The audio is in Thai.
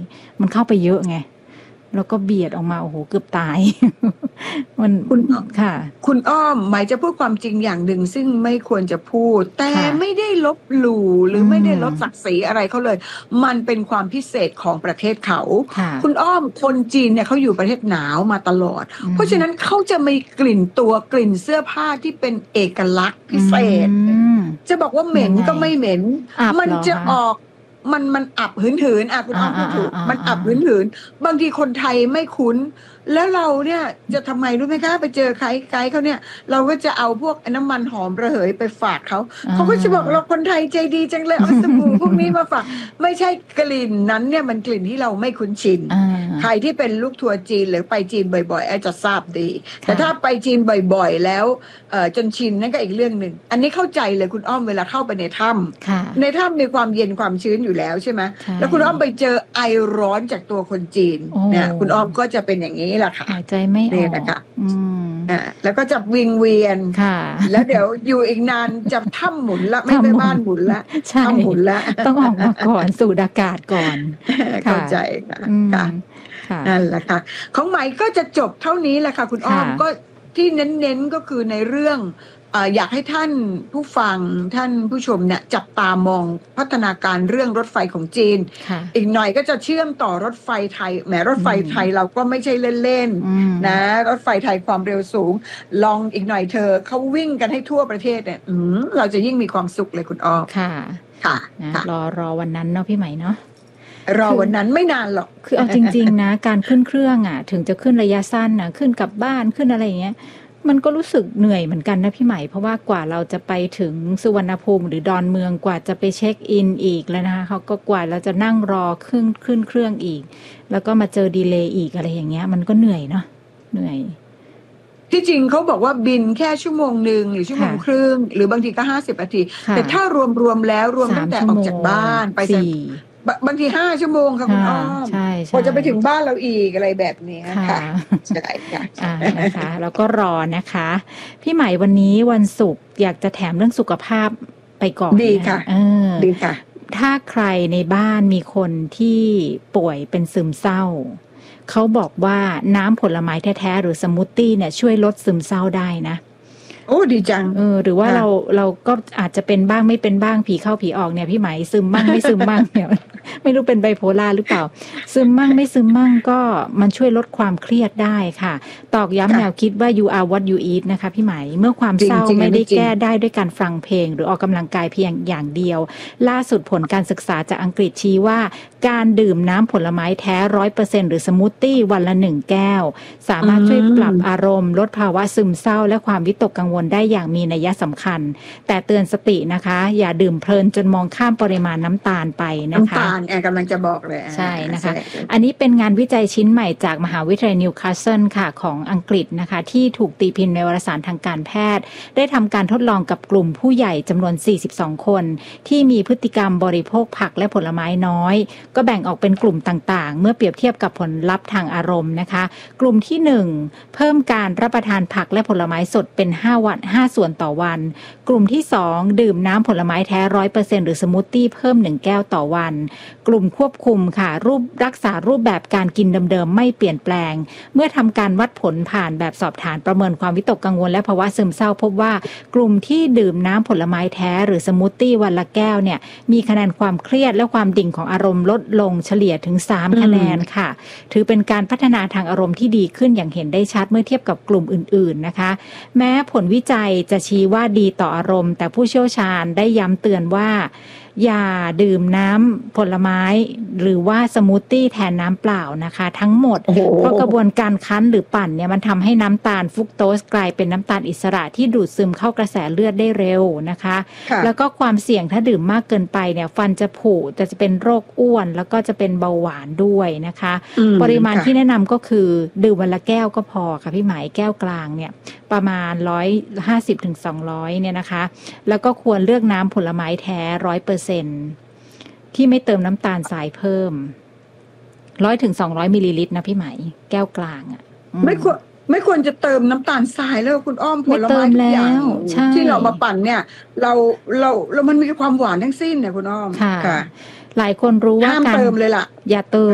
มันเข้าไปเยอะไงแล้วก็เบียดออกมาโอ้โหเกือบตาย มันคุณค่ะคุณอ้อมหมายจะพูดความจริงอย่างหนึ่งซึ่งไม่ควรจะพูดแต่ค่ะไม่ได้ลบหลู่หรือือไม่ได้มลดศักดิ์ศรีอะไรเขาเลย มันเป็นความพิเศษของประเทศเขาค่ะคุณอ้อมคนจีนเนี่ยเขาอยู่ประเทศหนาวมาตลอดอืเพราะฉะนั้นมเขาจะมีกลิ่นตัวกลิ่นเสื้อผ้าที่เป็นเอกลักษณ์อืพิเศษมจะบอกว่าเหม็ยังไงนก็ไม่เหม็นอับมันจะเหรอคะออกมันอับหืนอ่ะคุณอ้อมพูดถูกมันอับหืนบางทีคนไทยไม่คุ้นแล้วเราเนี่ยจะทำไมรู้ไหมคะไปเจอไกด์เขาเนี่ยเราก็จะเอาพวกน้ำมันหอมระเหยไปฝากเขาอ่เขาก็จะบอกเราาคนไทยใจดีจังเลยเอาสบู่พวกนี้มาฝากไม่ใช่กลิ่นนั้นเนี่ยมันกลิ่นที่เราไม่คุ้นชินอ่าใครที่เป็นลูกทัวร์จีนหรือไปจีนบ่อยๆอาจจะทราบดีแต่ค่ะถ้าไปจีนบ่อยๆแล้วจนชินนั่นก็อีกเรื่องหนึ่งอันนี้เข้าใจเลยคุณอ้อมเวลาเข้าไปในถ้ค่ะำในถ้ำมีความเย็นความชื้นอยู่แล้วใช่ไหมใช่แล้วคุณอ้อมไปเจอไอร้อนจากตัวคนจีนโอ้เนี่ยคุณอ้อมก็จะเป็นอย่างนี้แหละค่ะหายใจไม่อนี่อกนะคะอืมแล้วก็จะวิงเวียนค่ะแล้วเดี๋ยวอยู่อีกนานจะถ้ำหมุนละไม่ทำหมุนบ้านหมุนละใช่ถ้ำหมุนละต้องออกมาก่อนสูดอากาศก่อนเข้าค่ะใจค่ะอืมค่ะค่ะนั่นแหละค่ะของไหมก็จะจบเท่านี้แหละค่ะคุณอ้อค่ะมก็ที่เน้นๆก็คือในเรื่องอยากให้ท่านผู้ฟังท่านผู้ชมเนี่ยจับตามองพัฒนาการเรื่องรถไฟของจีนค่ะอีกหน่อยก็จะเชื่อมต่อรถไฟไทยแหมรถไฟไทยเราก็ไม่ใช่เล่นอืมๆนะรถไฟไทยความเร็วสูงลองอีกหน่อยเธอเขาวิ่งกันให้ทั่วประเทศเนี่ยเราจะยิ่งมีความสุขเลยคุณอ้อมค่ะค่ะนะค่ะรอวันนั้นเนาะพี่ไหมเนาะรอคือวันนั้นไม่นานหรอกคือเอาจริงๆนะการขึ้นเครื่องอ่ะถึงจะขึ้นระยะสั้นอ่ะขึ้นกลับบ้านขึ้นอะไรอย่างเงี้ยมันก็รู้สึกเหนื่อยเหมือนกันนะพี่ไหมเพราะว่ากว่าเราจะไปถึงสุวรรณภูมิหรือดอนเมืองกว่าจะไปเช็คอินอีกแล้วนะคะเขาก็กว่าเราจะนั่งรอขึ้นเครื่องอีกแล้วก็มาเจอดีเลย์อีกอะไรอย่างเงี้ยมันก็เหนื่อยเนาะเหนื่อยที่จริงเขาบอกว่าบินแค่ชั่วโมงหนึ่งหรือชั่วโมงค่ะครึ่งหรือบางทีก็50 นาทีค่ะแต่ถ้ารวมแล้วรวมตั้งแต่ออก 3 ชั่วโมจากงบ้านไปสี่บางที5 ชั่วโมงค่ะคุณอ้อมใช่กว่าใช่จะไปถึงบ้านเราอีกอะไรแบบนี้ค่ะค่ะใช่ค่ะนะคะแล้วก็รอนะคะพี่ใหม่วันนี้วันศุกร์อยากจะแถมเรื่องสุขภาพไปก่อนดีนะค่ะเออดีค่ะถ้าใครในบ้านมีคนที่ป่วยเป็นซึมเศร้าเขาบอกว่าน้ำผลไม้แท้ๆหรือสมูทตี้เนี่ยช่วยลดซึมเศร้าได้นะโอ้ดีจังหรือว่าค่ะเราก็อาจจะเป็นบ้างไม่เป็นบ้างผีเข้าผีออกเนี่ยพี่ไหมซึมบ้างไม่ซึมบ้างเนี่ย ไม่รู้เป็นไบโพล่าหรือเปล่า ซึมบ้างไม่ซึมบ้างก็มันช่วยลดความเครียดได้ค่ะ ตอกย้ำค่ะแนวคิดว่า you are what you eat นะคะพี่ไหมเมื่อความจริเศงร้าจริงไม่อันได้นี้จริงแก้ได้ด้วยการฟังเพลง หรือออกกำลังกายเพียงอย่างเดียว ล่าสุดผลการศึกษาจากอังกฤษชี้ว่า การดื่มน้ำผลไม้แท้ 100% หรือสมูทตี้วันละ1 แก้ว สามารถช่วยปรับอารมณ์ลดภาวะซึมเศร้าและความวิตกกังวลได้อย่างมีนัยสำคัญ แต่เตือนสตินะคะ อย่าดื่มเพลินจนมองข้ามปริมาณน้ำตาลไปนะคะน้ำตาลกำลังจะบอกเลยใช่นะคะใช่อันนี้เป็นงานวิจัยชิ้นใหม่จากมหาวิทยาลัยนิวคาสเซิลค่ะของอังกฤษนะคะที่ถูกตีพิมพ์ในวารสารทางการแพทย์ ได้ทำการทดลองกับกลุ่มผู้ใหญ่จำนวน 42 คน ที่มีพฤติกรรมบริโภคผักและผลไม้น้อย ก็แบ่งออกเป็นกลุ่มต่างๆ เมื่อเปรียบเทียบกับผลลัพธ์ทางอารมณ์นะคะ กลุ่มที่ 1 เพิ่มการรับประทานผักและผลไม้สดเป็น5 ส่วนต่อวัน กลุ่มที่ 2 ดื่มน้ำผลไม้แท้ 100% หรือสมูทตี้เพิ่ม1 แก้วต่อวัน กลุ่มควบคุมค่ะรักษารูปแบบการกินเดิมๆไม่เปลี่ยนแปลง เมื่อทำการวัดผลผ่านแบบสอบฐานประเมินความวิตกกังวลและภาวะซึมเศร้าพบว่ากลุ่มที่ดื่มน้ำผลไม้แท้หรือสมูทตี้วันละแก้วเนี่ยมีคะแนนความเครียดและความดิ่งของอารมณ์ลดลงเฉลี่ยถึง3 คะแนนค่ะถือเป็นการพัฒนาทางอารมณ์ที่ดีขึ้นอย่างเห็นได้ชัดเมื่อเทียบกับกลุ่มอื่นๆนะคะแม้ผลวิจัยจะชี้ว่าดีต่ออารมณ์แต่ผู้เชี่ยวชาญได้ย้ำเตือนว่าอย่าดื่มน้ำผลไม้หรือว่าสมูทตี้แทนน้ำเปล่านะคะทั้งหมดเพราะกระบวนการคั้นหรือปั่นเนี่ยมันทำให้น้ำตาลฟรุกโตสกลายเป็นน้ำตาลอิสระที่ดูดซึมเข้ากระแสเลือดได้เร็วนะคะแล้วก็ความเสี่ยงถ้าดื่มมากเกินไปเนี่ยฟันจะผุจะเป็นโรคอ้วนแล้วก็จะเป็นเบาหวานด้วยนะคะปริมาณที่แนะนำก็คือดื่มวันละแก้วก็พอค่ะพี่หมายแก้วกลางเนี่ยประมาณ150 ถึง 200เนี่ยนะคะแล้วก็ควรเลือกน้ำผลไม้แท้ 100% ที่ไม่เติมน้ำตาลทรายเพิ่ม100 ถึง 200 มิลลิลิตรนะพี่ไหมแก้วกลางอ่ะไม่ควรจะเติมน้ำตาลทรายแล้วคุณอ้อมผลไม้ทุกอย่างที่เรามาปั่นเนี่ยเรามันมีความหวานทั้งสิ้นเนี่ยคุณอ้อมค่ะหลายคนรู้ว่าห้ามเติมเลยล่ะอย่าเติม